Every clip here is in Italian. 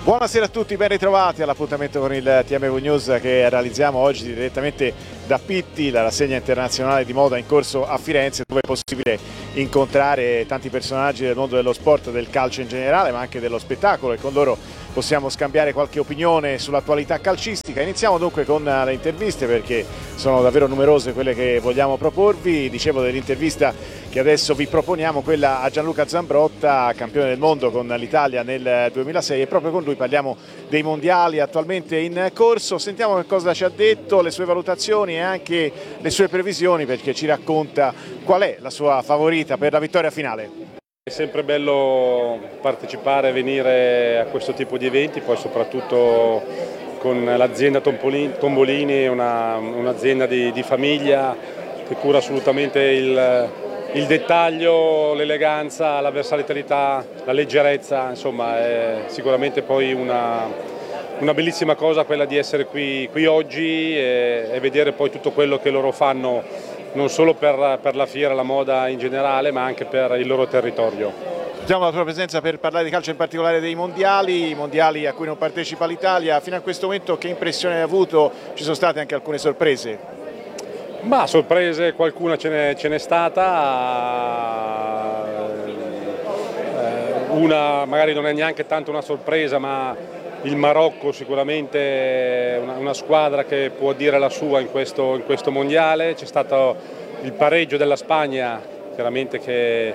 Buonasera a tutti, ben ritrovati all'appuntamento con il TMV News che realizziamo oggi direttamente da Pitti, la rassegna internazionale di moda in corso a Firenze, dove è possibile incontrare tanti personaggi del mondo dello sport, del calcio in generale, ma anche dello spettacolo, e con loro possiamo scambiare qualche opinione sull'attualità calcistica. Iniziamo dunque con le interviste, perché sono davvero numerose quelle che vogliamo proporvi. Dicevo dell'intervista che adesso vi proponiamo, quella a Gianluca Zambrotta, campione del mondo con l'Italia nel 2006, e proprio con lui parliamo dei mondiali attualmente in corso. Sentiamo che cosa ci ha detto, le sue valutazioni e anche le sue previsioni, perché ci racconta qual è la sua favorita per la vittoria finale. È sempre bello partecipare e venire a questo tipo di eventi, poi soprattutto con l'azienda Tombolini, un'azienda di famiglia che cura assolutamente il dettaglio, l'eleganza, la versatilità, la leggerezza, insomma è sicuramente poi una bellissima cosa quella di essere qui oggi e vedere poi tutto quello che loro fanno, non solo per la fiera, la moda in generale, ma anche per il loro territorio. Usiamo la tua presenza per parlare di calcio, in particolare dei mondiali, i mondiali a cui non partecipa l'Italia. Fino a questo momento che impressione hai avuto? Ci sono state anche alcune sorprese? Ma sorprese qualcuna ce n'è stata, una magari non è neanche tanto una sorpresa, ma il Marocco sicuramente è una squadra che può dire la sua in questo mondiale. C'è stato il pareggio della Spagna, chiaramente, che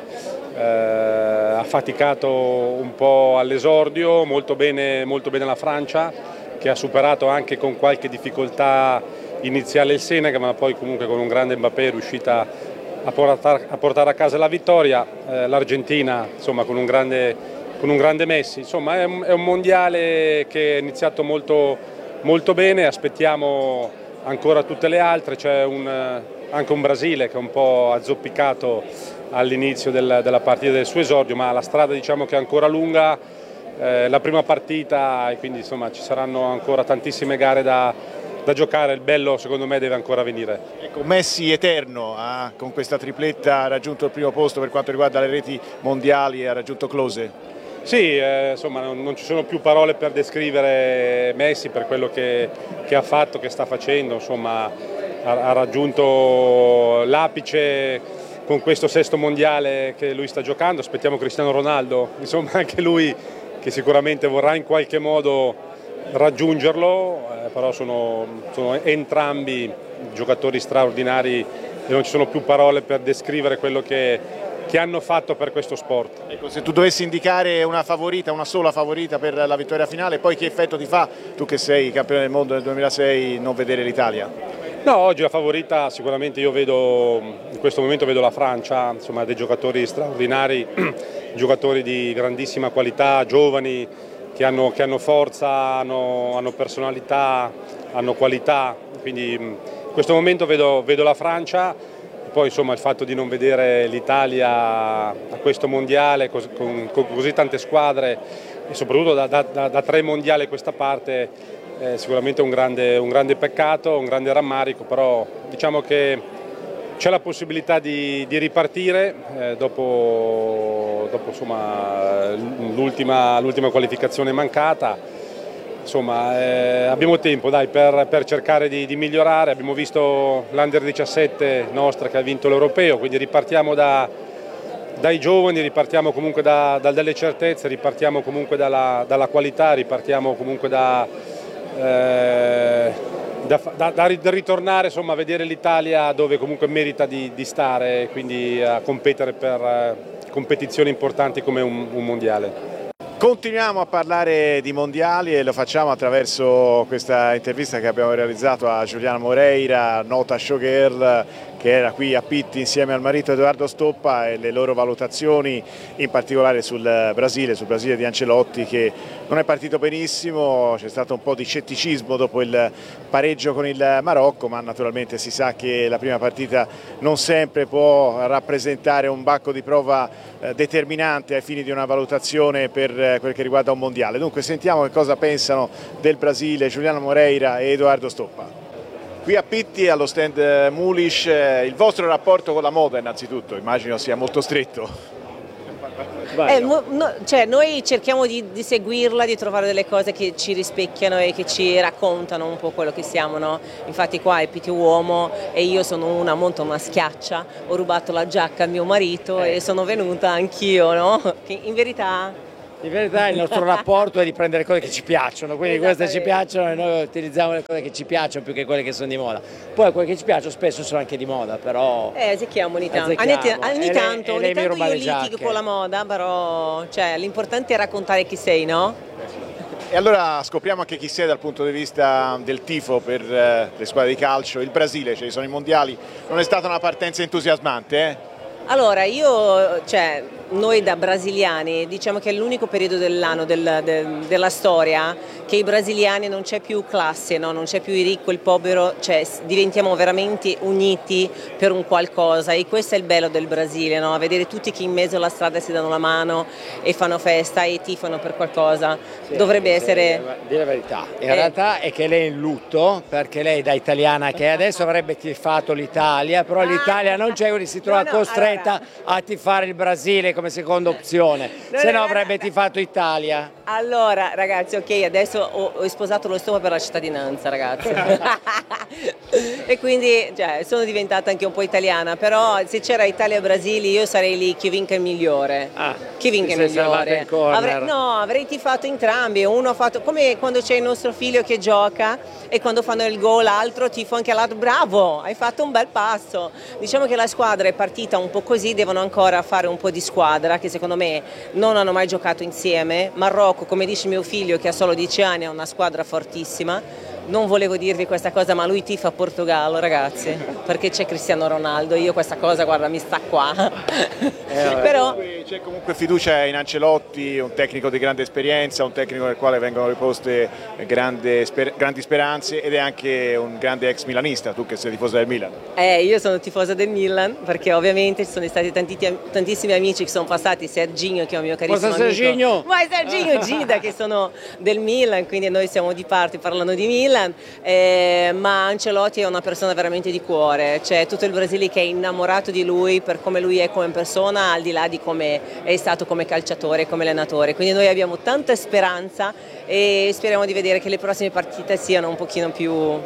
ha faticato un po' all'esordio, molto bene la Francia, che ha superato anche con qualche difficoltà iniziale il Senegal, ma poi comunque con un grande Mbappé è riuscita a portare a casa la vittoria. L'Argentina, insomma, con un grande Messi. Insomma è un mondiale che è iniziato molto bene, aspettiamo ancora tutte le altre. C'è anche un Brasile che è un po' azzoppicato all'inizio della partita del suo esordio, ma la strada, diciamo, che è ancora lunga, la prima partita, e quindi insomma ci saranno ancora tantissime gare da giocare. Il bello secondo me deve ancora venire. Ecco, Messi eterno con questa tripletta ha raggiunto il primo posto per quanto riguarda le reti mondiali e ha raggiunto Klose. Sì, insomma non ci sono più parole per descrivere Messi per quello che ha fatto, che sta facendo. Insomma ha raggiunto l'apice con questo sesto mondiale che lui sta giocando. Aspettiamo Cristiano Ronaldo, insomma anche lui, che sicuramente vorrà in qualche modo raggiungerlo, però sono entrambi giocatori straordinari e non ci sono più parole per descrivere quello che hanno fatto per questo sport. Ecco, se tu dovessi indicare una favorita, una sola favorita per la vittoria finale, poi che effetto ti fa, tu che sei campione del mondo nel 2006, non vedere l'Italia? No, oggi la favorita sicuramente in questo momento vedo la Francia, insomma dei giocatori straordinari, giocatori di grandissima qualità, giovani, che hanno forza, hanno personalità, hanno qualità, quindi in questo momento vedo la Francia. Poi insomma il fatto di non vedere l'Italia a questo mondiale con così tante squadre, e soprattutto da 3 mondiali a questa parte, è sicuramente un grande peccato, un grande rammarico, però diciamo che c'è la possibilità di ripartire dopo insomma, l'ultima qualificazione mancata. Insomma, abbiamo tempo per cercare di migliorare. Abbiamo visto l'Under 17 nostra che ha vinto l'Europeo, quindi ripartiamo dai giovani, ripartiamo comunque dalle certezze, ripartiamo comunque dalla qualità, ripartiamo comunque da ritornare, insomma, a vedere l'Italia dove comunque merita di stare, quindi a competere per competizioni importanti come un mondiale. Continuiamo a parlare di mondiali e lo facciamo attraverso questa intervista che abbiamo realizzato a Giuliana Moreira, nota showgirl, che era qui a Pitti insieme al marito Edoardo Stoppa, e le loro valutazioni in particolare sul Brasile di Ancelotti, che non è partito benissimo. C'è stato un po' di scetticismo dopo il pareggio con il Marocco, ma naturalmente si sa che la prima partita non sempre può rappresentare un banco di prova determinante ai fini di una valutazione per quel che riguarda un mondiale. Dunque sentiamo che cosa pensano del Brasile Giuliana Moreira e Edoardo Stoppa. Qui a Pitti, allo stand Mulish, il vostro rapporto con la moda innanzitutto, immagino sia molto stretto. Cioè, noi cerchiamo di seguirla, di trovare delle cose che ci rispecchiano e che ci raccontano un po' quello che siamo, no? Infatti qua è Pitti uomo e io sono una molto maschiaccia, ho rubato la giacca a mio marito e sono venuta anch'io, no? Che in verità il nostro rapporto è di prendere cose che ci piacciono, quindi queste ci piacciono e noi utilizziamo le cose che ci piacciono più che quelle che sono di moda. Poi quelle che ci piacciono spesso sono anche di moda, però... Azzecchiamo ogni tanto. Ogni tanto io litigo con la moda, però cioè, l'importante è raccontare chi sei, no? E allora scopriamo anche chi sei dal punto di vista del tifo per le squadre di calcio. Il Brasile, cioè sono i mondiali, non è stata una partenza entusiasmante, eh? Allora, noi da brasiliani diciamo che è l'unico periodo dell'anno della storia che i brasiliani non c'è più classe, no? Non c'è più il ricco, il povero, cioè diventiamo veramente uniti per un qualcosa e questo è il bello del Brasile, no? Vedere tutti che in mezzo alla strada si danno la mano e fanno festa e tifano per qualcosa. Dovrebbe essere... Dire la verità, in realtà è che lei è in lutto perché lei da italiana che adesso avrebbe tifato l'Italia, però l'Italia non c'è, quindi si trova costretta a tifare il Brasile come seconda opzione, se no avrebbe tifato Italia. Allora ragazzi, ok, adesso ho sposato lo stomaco per la cittadinanza, ragazzi. E quindi sono diventata anche un po' italiana, però se c'era Italia e Brasile io sarei lì chi vinca il migliore. Chi vinca il migliore? Avrei tifato entrambi, uno ha fatto come quando c'è il nostro figlio che gioca e quando fanno il gol l'altro tifo anche l'altro, bravo, hai fatto un bel passo. Diciamo che la squadra è partita un po' così, devono ancora fare un po' di squadra che secondo me non hanno mai giocato insieme. Marocco, come dice mio figlio che ha solo 10 anni, è una squadra fortissima. Non volevo dirvi questa cosa, ma lui tifa Portogallo, ragazzi, perché c'è Cristiano Ronaldo. Io questa cosa, guarda, mi sta qua. Però c'è comunque fiducia in Ancelotti, un tecnico di grande esperienza, un tecnico nel quale vengono riposte grandi speranze ed è anche un grande ex milanista, tu che sei tifosa del Milan. Io sono tifosa del Milan perché ovviamente ci sono stati tantissimi amici che sono passati, Serginho che è un mio carissimo amico. Serginho? Ma Serginho, Gida che sono del Milan, quindi noi siamo di parte parlando di Milan. Ma Ancelotti è una persona veramente di cuore, c'è tutto il Brasile che è innamorato di lui per come lui è come persona, al di là di come è stato come calciatore e come allenatore, quindi noi abbiamo tanta speranza e speriamo di vedere che le prossime partite siano un pochino più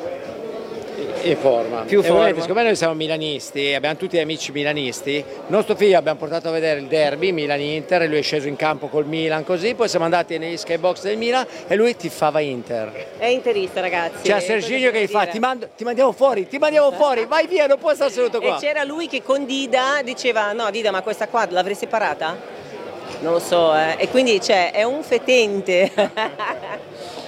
in forma. Siccome noi siamo milanisti, abbiamo tutti amici milanisti, il nostro figlio abbiamo portato a vedere il derby Milan-Inter e lui è sceso in campo col Milan così, poi siamo andati negli skybox del Milan e lui tifava Inter. È interista, ragazzi. C'è Serginho che gli fa ti mandiamo fuori, vai via, non puoi stare seduto qua. E c'era lui che con Dida diceva no Dida, ma questa qua l'avrei separata? Non lo so, e quindi è un fetente.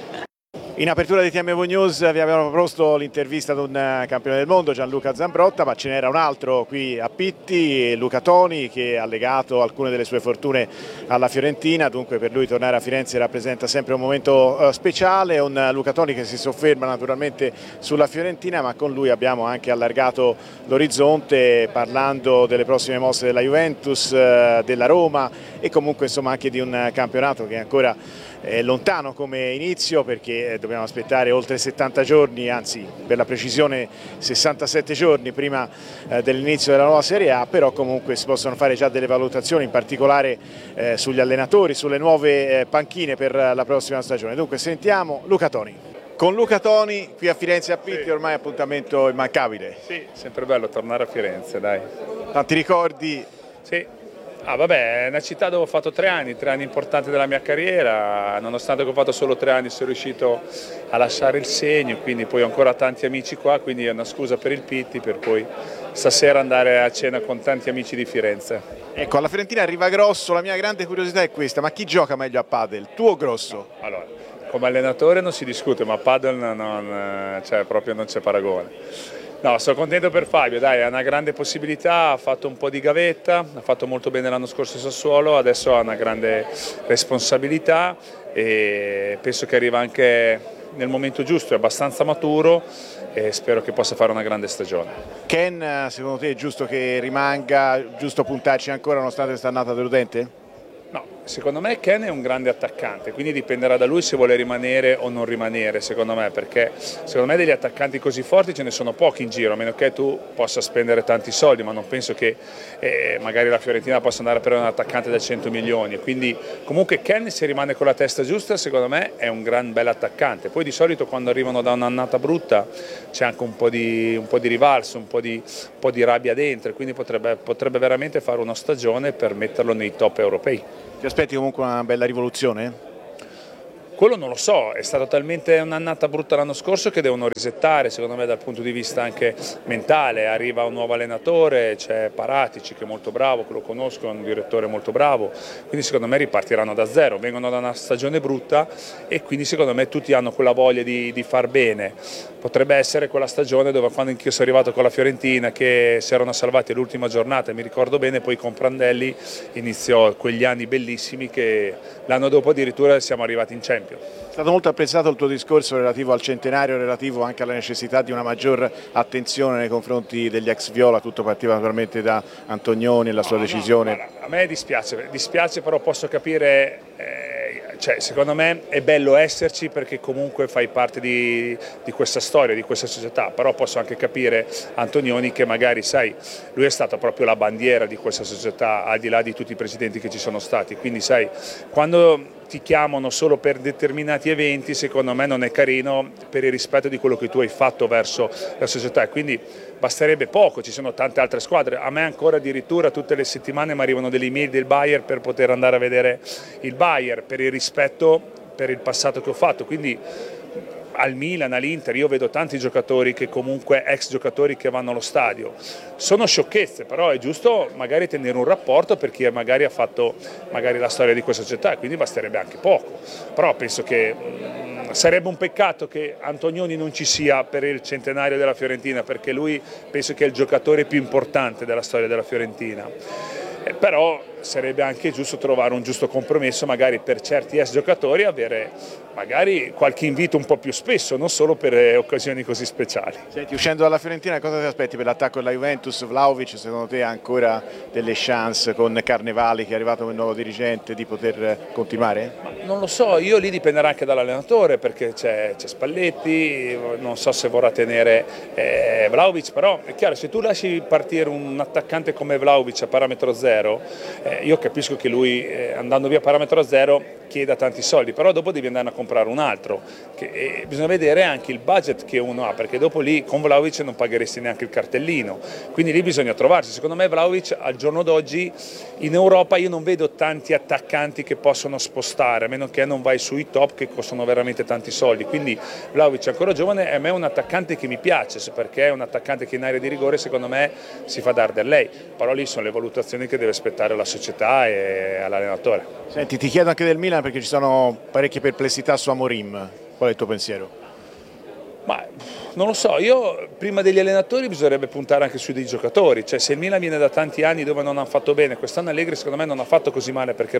In apertura di TMV News vi abbiamo proposto l'intervista ad un campione del mondo, Gianluca Zambrotta, ma ce n'era un altro qui a Pitti, Luca Toni, che ha legato alcune delle sue fortune alla Fiorentina, dunque per lui tornare a Firenze rappresenta sempre un momento speciale, un Luca Toni che si sofferma naturalmente sulla Fiorentina, ma con lui abbiamo anche allargato l'orizzonte parlando delle prossime mosse della Juventus, della Roma e comunque insomma anche di un campionato che è ancora lontano come inizio perché dobbiamo aspettare oltre 70 giorni, anzi per la precisione 67 giorni prima dell'inizio della nuova Serie A, però comunque si possono fare già delle valutazioni in particolare sugli allenatori, sulle nuove panchine per la prossima stagione. Dunque sentiamo Luca Toni. Con Luca Toni qui a Firenze a Pitti, ormai appuntamento immancabile. Sì, sempre bello tornare a Firenze, dai. Tanti ricordi? Sì. Vabbè, è una città dove ho fatto 3 anni importanti della mia carriera, nonostante che ho fatto solo 3 anni sono riuscito a lasciare il segno, quindi poi ho ancora tanti amici qua, quindi è una scusa per il Pitti per poi stasera andare a cena con tanti amici di Firenze. Ecco, alla Fiorentina arriva Grosso, la mia grande curiosità è questa, ma chi gioca meglio a padel, tu o Grosso? Allora, come allenatore non si discute, ma a padel proprio non c'è paragone. No, sono contento per Fabio, dai, ha una grande possibilità, ha fatto un po' di gavetta, ha fatto molto bene l'anno scorso a Sassuolo, adesso ha una grande responsabilità e penso che arriva anche nel momento giusto, è abbastanza maturo e spero che possa fare una grande stagione. Ken, secondo te è giusto che rimanga, giusto puntarci ancora nonostante questa annata deludente? No. Secondo me Ken è un grande attaccante, quindi dipenderà da lui se vuole rimanere o non rimanere, secondo me, perché secondo me degli attaccanti così forti ce ne sono pochi in giro, a meno che tu possa spendere tanti soldi, ma non penso che magari la Fiorentina possa andare a prendere un attaccante da 100 milioni, quindi comunque Ken, se rimane con la testa giusta, secondo me è un gran bel attaccante. Poi di solito quando arrivano da un'annata brutta c'è anche un po' di rivalso, un po' di rabbia dentro, quindi potrebbe veramente fare una stagione per metterlo nei top europei. Ti aspetti comunque una bella rivoluzione? Quello non lo so, è stata talmente un'annata brutta l'anno scorso che devono risettare, secondo me dal punto di vista anche mentale. Arriva un nuovo allenatore, c'è Paratici che è molto bravo, che lo conosco, è un direttore molto bravo, quindi secondo me ripartiranno da zero, vengono da una stagione brutta e quindi secondo me tutti hanno quella voglia di far bene. Potrebbe essere quella stagione dove quando anch'io sono arrivato con la Fiorentina che si erano salvati all'ultima giornata, mi ricordo bene, poi con Prandelli iniziò quegli anni bellissimi che l'anno dopo addirittura siamo arrivati in Champions. È stato molto apprezzato il tuo discorso relativo al centenario, relativo anche alla necessità di una maggior attenzione nei confronti degli ex Viola, tutto partiva naturalmente da Antonioni e la sua decisione. No, a me dispiace però posso capire, cioè, secondo me è bello esserci perché comunque fai parte di questa storia, di questa società, però posso anche capire Antonioni che magari, sai, lui è stato proprio la bandiera di questa società al di là di tutti i presidenti che ci sono stati, quindi sai, quando ti chiamano solo per determinati eventi, secondo me non è carino per il rispetto di quello che tu hai fatto verso la società e quindi basterebbe poco, ci sono tante altre squadre, a me ancora addirittura tutte le settimane mi arrivano delle email del Bayern per poter andare a vedere il Bayern, per il rispetto per il passato che ho fatto, quindi al Milan, all'Inter, io vedo tanti giocatori che comunque ex giocatori che vanno allo stadio, sono sciocchezze, però è giusto magari tenere un rapporto per chi magari ha fatto magari la storia di questa società, quindi basterebbe anche poco, però penso che sarebbe un peccato che Antonioni non ci sia per il centenario della Fiorentina, perché lui penso che è il giocatore più importante della storia della Fiorentina, però sarebbe anche giusto trovare un giusto compromesso magari per certi ex giocatori, avere magari qualche invito un po' più spesso, non solo per occasioni così speciali. Senti, uscendo dalla Fiorentina, cosa ti aspetti per l'attacco della Juventus? Vlahovic, secondo te ha ancora delle chance con Carnevali che è arrivato come nuovo dirigente di poter continuare? Non lo so, io lì dipenderà anche dall'allenatore perché c'è Spalletti, non so se vorrà tenere Vlahovic, però è chiaro, se tu lasci partire un attaccante come Vlahovic a parametro zero, io capisco che lui andando via a parametro zero chieda tanti soldi, però dopo devi andare a comprare un altro, bisogna vedere anche il budget che uno ha, perché dopo lì con Vlahovic non pagheresti neanche il cartellino, quindi lì bisogna trovarsi. Secondo me Vlahovic al giorno d'oggi in Europa io non vedo tanti attaccanti che possono spostare, a meno che non vai sui top che costano veramente tanti soldi, quindi Vlahovic è ancora giovane e a me è un attaccante che mi piace, perché è un attaccante che in area di rigore secondo me si fa dar del lei, però lì sono le valutazioni che deve aspettare la società e all'allenatore. Senti, ti chiedo anche del Milan perché ci sono parecchie perplessità su Amorim, qual è il tuo pensiero? Ma non lo so, io prima degli allenatori bisognerebbe puntare anche sui dei giocatori, cioè se il Milan viene da tanti anni dove non hanno fatto bene, quest'anno Allegri secondo me non ha fatto così male perché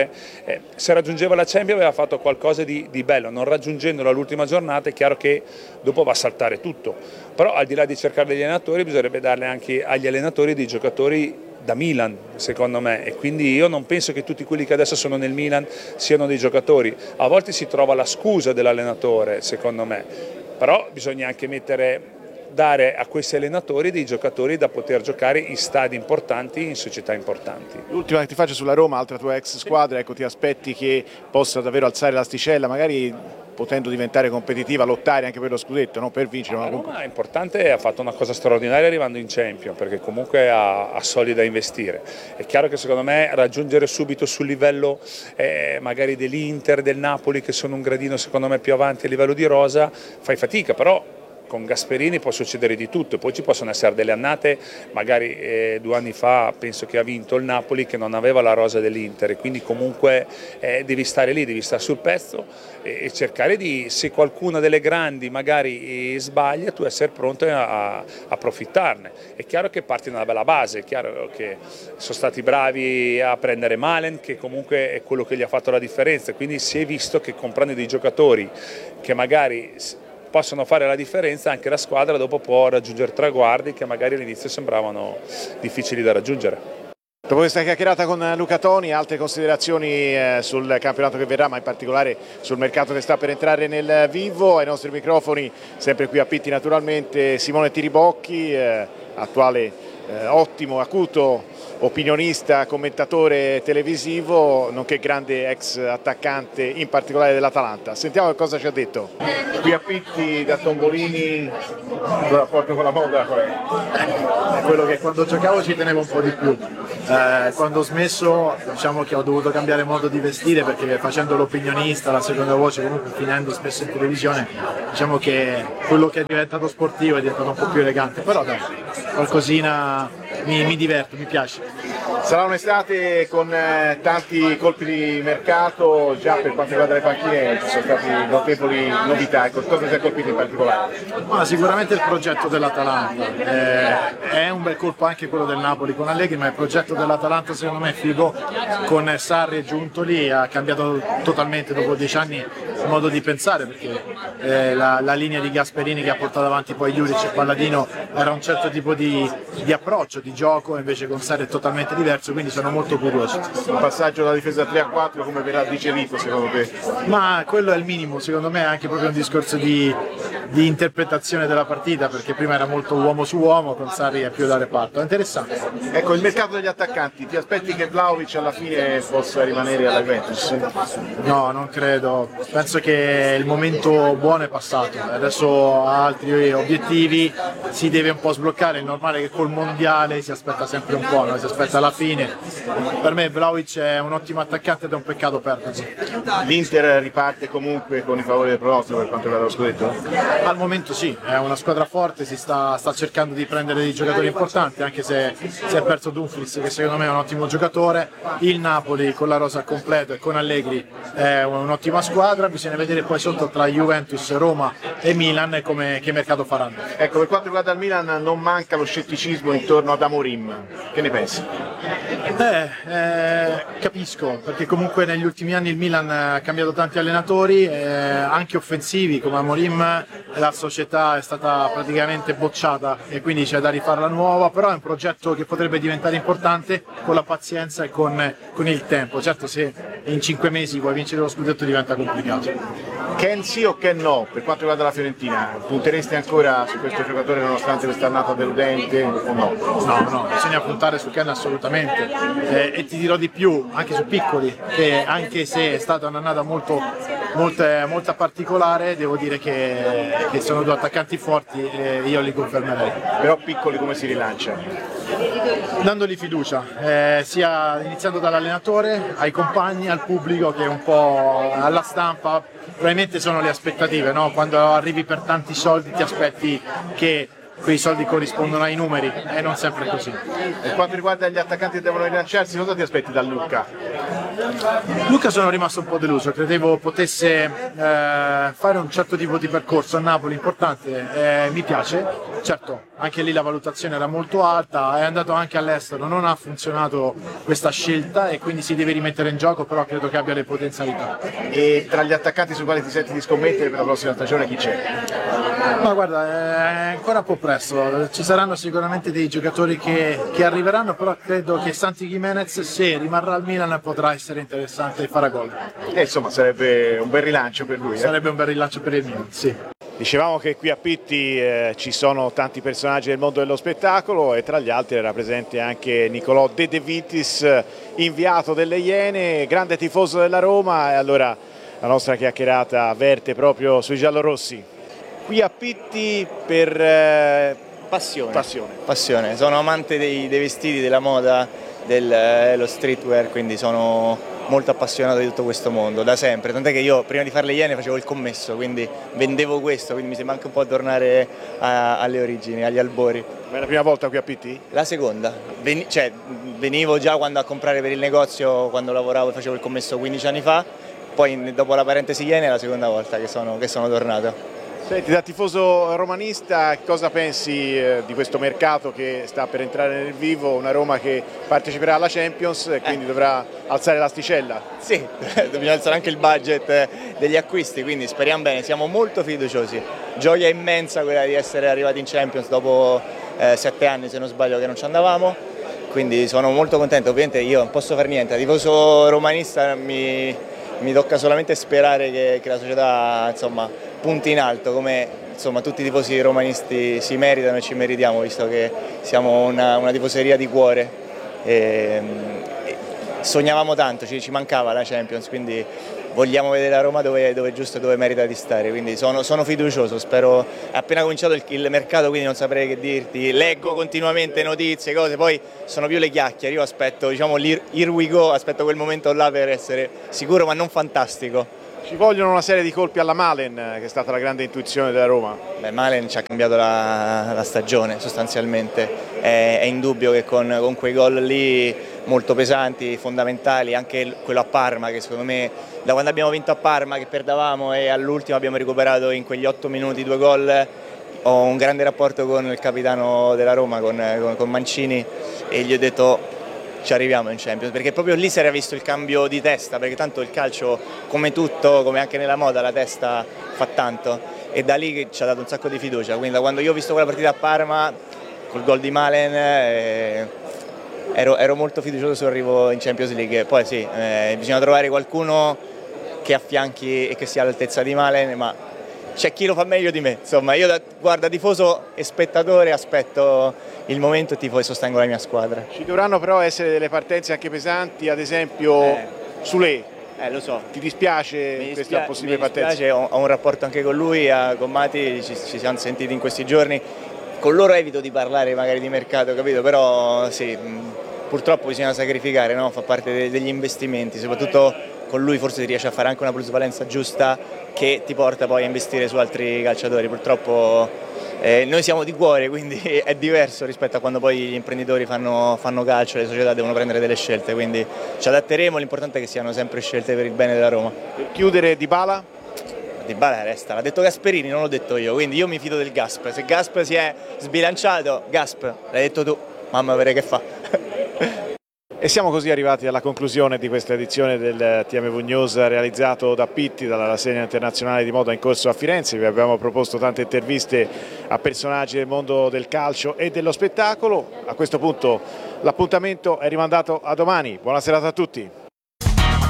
se raggiungeva la Champions aveva fatto qualcosa di bello, non raggiungendola all'ultima giornata è chiaro che dopo va a saltare tutto, però al di là di cercare degli allenatori bisognerebbe darle anche agli allenatori dei giocatori da Milan secondo me e quindi io non penso che tutti quelli che adesso sono nel Milan siano dei giocatori, a volte si trova la scusa dell'allenatore secondo me, però bisogna anche dare a questi allenatori dei giocatori da poter giocare in stadi importanti, in società importanti. L'ultima che ti faccio sulla Roma, altra tua ex squadra, ecco, ti aspetti che possa davvero alzare l'asticella, magari potendo diventare competitiva, lottare anche per lo scudetto, no? Per vincere. La Roma è importante, ha fatto una cosa straordinaria arrivando in Champions, perché comunque ha soldi da investire. È chiaro che secondo me raggiungere subito sul livello magari dell'Inter, del Napoli, che sono un gradino secondo me più avanti a livello di rosa, fai fatica, però con Gasperini può succedere di tutto, poi ci possono essere delle annate, magari 2 anni fa penso che ha vinto il Napoli che non aveva la rosa dell'Inter e quindi comunque devi stare lì, devi stare sul pezzo e cercare di, se qualcuna delle grandi magari sbaglia, tu essere pronto a approfittarne. È chiaro che parti da una bella base, è chiaro che sono stati bravi a prendere Malen che comunque è quello che gli ha fatto la differenza, quindi si è visto che comprando dei giocatori che magari possono fare la differenza, anche la squadra dopo può raggiungere traguardi che magari all'inizio sembravano difficili da raggiungere. Dopo questa chiacchierata con Luca Toni, altre considerazioni sul campionato che verrà, ma in particolare sul mercato che sta per entrare nel vivo. Ai nostri microfoni, sempre qui a Pitti naturalmente, Simone Tiribocchi, attuale ottimo, acuto opinionista, commentatore televisivo, nonché grande ex attaccante, in particolare dell'Atalanta. Sentiamo che cosa ci ha detto. Qui a Pitti, da Tombolini, il rapporto con la moda è quello che quando giocavo ci tenevo un po' di più. Quando ho smesso, diciamo che ho dovuto cambiare modo di vestire, perché facendo l'opinionista, la seconda voce, comunque finendo spesso in televisione, diciamo che quello che è diventato sportivo è diventato un po' più elegante, però dai, qualcosina mi diverto, mi piace. Sarà un'estate con tanti colpi di mercato, già per quanto riguarda le panchine ci sono state notevoli novità, cosa ti ha colpito in particolare? Sicuramente il progetto dell'Atalanta, è un bel colpo anche quello del Napoli con Allegri, ma il progetto dell'Atalanta secondo me è figo, con Sarri giunto lì ha cambiato totalmente dopo 10 anni il modo di pensare, perché la linea di Gasperini che ha portato avanti poi Juric e Palladino era un certo tipo di approccio, di gioco, invece con Sarri è totalmente diverso, quindi sono molto curioso. Il passaggio dalla difesa 3-4 come verrà digerito secondo te? Ma quello è il minimo, secondo me è anche proprio un discorso di interpretazione della partita, perché prima era molto uomo su uomo, con Sarri è più da reparto, è interessante. Ecco, il mercato degli attaccanti, ti aspetti che Vlahovic alla fine possa rimanere alla Juventus? No, non credo, penso che il momento buono è passato, adesso ha altri obiettivi, si deve un po' sbloccare, è normale che col mondiale si aspetta sempre un po', no? Si aspetta alla fine. Per me Vlahovic è un ottimo attaccante ed è un peccato perdersi. L'Inter riparte comunque con i favori del pronostico per quanto riguarda lo scudetto? Al momento sì, è una squadra forte, sta cercando di prendere dei giocatori importanti, anche se si è perso Dumfries, che secondo me è un ottimo giocatore. Il Napoli con la rosa al completo e con Allegri è un'ottima squadra, bisogna vedere poi sotto tra Juventus, Roma e Milan che mercato faranno. Ecco, per quanto riguarda il Milan non manca lo scetticismo intorno ad Amorim, che ne pensi? Capisco, perché comunque negli ultimi anni il Milan ha cambiato tanti allenatori, anche offensivi come Amorim, la società è stata praticamente bocciata e quindi c'è da rifarla nuova, però è un progetto che potrebbe diventare importante con la pazienza e con il tempo. Certo, se in 5 mesi vuoi vincere lo scudetto diventa complicato. Ken sì o Ken no per quanto riguarda la Fiorentina? Punteresti ancora su questo giocatore nonostante questa annata deludente o no? No, bisogna puntare su Ken assolutamente, e ti dirò di più, anche su Piccoli, che anche se è stata un'annata molto particolare, devo dire che sono due attaccanti forti e io li confermerei. Però Piccoli come si rilancia? Dandogli fiducia, sia iniziando dall'allenatore, ai compagni, al pubblico, che un po' alla stampa. Probabilmente sono le aspettative, no? Quando arrivi per tanti soldi ti aspetti che quei soldi corrispondono ai numeri e non sempre è così. Per quanto riguarda gli attaccanti che devono rilanciarsi, cosa ti aspetti da Luca? Luca sono rimasto un po' deluso, credevo potesse fare un certo tipo di percorso a Napoli importante, mi piace, certo anche lì la valutazione era molto alta, è andato anche all'estero, non ha funzionato questa scelta e quindi si deve rimettere in gioco, però credo che abbia le potenzialità. E tra gli attaccanti sui quali ti senti di scommettere per la prossima stagione chi c'è? Ma guarda, è ancora un po' presto, ci saranno sicuramente dei giocatori che arriveranno, però credo che Santi Giménez, se rimarrà al Milan, potrà essere interessante e fare gol. Insomma sarebbe un bel rilancio per lui. Sarebbe un bel rilancio per il Milan, sì. Dicevamo che qui a Pitti ci sono tanti personaggi del mondo dello spettacolo e tra gli altri era presente anche Nicolò De Vitis, inviato delle Iene, grande tifoso della Roma, e allora la nostra chiacchierata verte proprio sui giallorossi. Qui a Pitti per Passione. Sono amante dei vestiti, della moda, dello streetwear, quindi sono molto appassionato di tutto questo mondo da sempre, tant'è che io prima di fare le Iene facevo il commesso, quindi vendevo questo, quindi mi sembra anche un po' tornare alle origini, agli albori. Ma è la prima volta qui a Pitti? La seconda, venivo già quando a comprare per il negozio, quando lavoravo e facevo il commesso 15 anni fa, poi dopo la parentesi Iene è la seconda volta che sono tornato. Senti, da tifoso romanista cosa pensi di questo mercato che sta per entrare nel vivo, una Roma che parteciperà alla Champions e quindi dovrà alzare l'asticella? Sì, dobbiamo alzare anche il budget degli acquisti, quindi speriamo bene, siamo molto fiduciosi. Gioia immensa quella di essere arrivati in Champions dopo 7 anni, se non sbaglio, che non ci andavamo. quindi sono molto contento. Ovviamente io non posso fare niente, da tifoso romanista mi tocca solamente sperare che la società, insomma, punti in alto, come insomma tutti i tifosi romanisti si meritano e ci meritiamo, visto che siamo una tifoseria di cuore. Sognavamo tanto, ci mancava la Champions, quindi vogliamo vedere la Roma dove è giusto e dove merita di stare, quindi sono fiducioso, spero. È appena cominciato il mercato, quindi non saprei che dirti, leggo continuamente notizie, cose, poi sono più le chiacchiere, io aspetto, diciamo, here we go, aspetto quel momento là per essere sicuro ma non fantastico. Ci vogliono una serie di colpi alla Malen, che è stata la grande intuizione della Roma. Beh, Malen ci ha cambiato la stagione sostanzialmente, è indubbio che con quei gol lì molto pesanti, fondamentali, anche quello a Parma, che secondo me da quando abbiamo vinto a Parma che perdavamo e all'ultimo abbiamo recuperato in quegli 8 minuti 2 gol, ho un grande rapporto con il capitano della Roma, con Mancini, e gli ho detto ci arriviamo in Champions, perché proprio lì si era visto il cambio di testa, perché tanto il calcio, come tutto, come anche nella moda, la testa fa tanto, e da lì che ci ha dato un sacco di fiducia, quindi da quando io ho visto quella partita a Parma col gol di Malen ero molto fiducioso sull'arrivo in Champions League. Poi sì, bisogna trovare qualcuno che affianchi e che sia all'altezza di Malen, ma c'è chi lo fa meglio di me, insomma io da tifoso e spettatore aspetto il momento e tifo e sostengo la mia squadra. Ci dovranno però essere delle partenze anche pesanti, ad esempio Soulé. Lo so. Ti dispiace questa possibile partenza? Mi dispiace, ho un rapporto anche con lui, con Mati, ci siamo sentiti in questi giorni, con loro evito di parlare magari di mercato, capito? Però sì, purtroppo bisogna sacrificare, no? Fa parte degli investimenti, soprattutto con lui forse si riesce a fare anche una plusvalenza giusta che ti porta poi a investire su altri calciatori. Purtroppo noi siamo di cuore, quindi è diverso rispetto a quando poi gli imprenditori fanno calcio e le società devono prendere delle scelte, quindi ci adatteremo, l'importante è che siano sempre scelte per il bene della Roma. Per chiudere, Dybala? Dybala resta, l'ha detto Gasperini, non l'ho detto io, quindi io mi fido del Gasp, se Gasp si è sbilanciato, Gasp, l'hai detto tu, mamma vedere che fa. E siamo così arrivati alla conclusione di questa edizione del TMV News realizzato da Pitti, dalla rassegna internazionale di moda in corso a Firenze. Vi abbiamo proposto tante interviste a personaggi del mondo del calcio e dello spettacolo. A questo punto l'appuntamento è rimandato a domani. Buona serata a tutti.